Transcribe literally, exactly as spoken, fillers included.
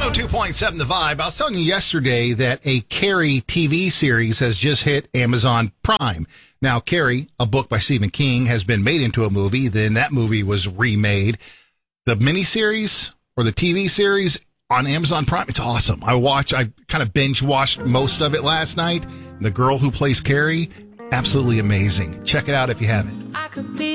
oh two point seven The Vibe. I was telling you yesterday that a Carrie T V series has just hit Amazon Prime. Now, Carrie, a book by Stephen King, has been made into a movie. Then that movie was remade. The miniseries or the T V series on Amazon Prime, it's awesome. I watched, I kind of binge watched most of it last night. The girl who plays Carrie, absolutely amazing. Check it out if you haven't. I could be